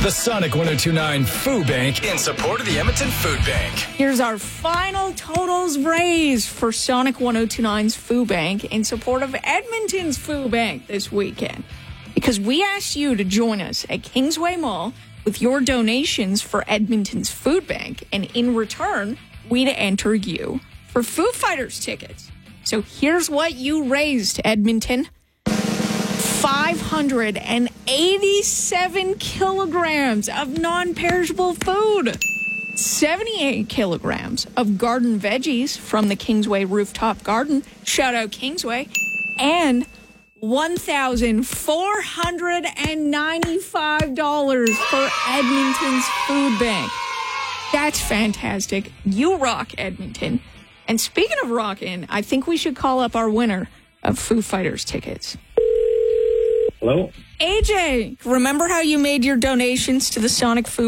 The Sonic 1029 Food Bank in support of the Edmonton Food Bank. Here's our final totals raised for Sonic 1029's Food Bank in support of Edmonton's Food Bank this weekend. Because we asked you to join us at Kingsway Mall with your donations for Edmonton's Food Bank. And in return, we'd enter you for Foo Fighters tickets. So here's what you raised, Edmonton. 587 kilograms of non-perishable food, 78 kilograms of garden veggies from the Kingsway Rooftop Garden, shout out Kingsway, and $1,495 for Edmonton's Food Bank. That's fantastic. You rock, Edmonton. And speaking of rocking, I think we should call up our winner of Foo Fighters tickets. Hello? AJ, remember how you made your donations to the Sonic Food